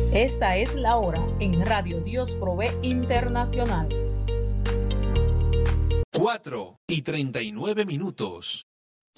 Esta es la hora en Radio Dios Provee Internacional. 4:39.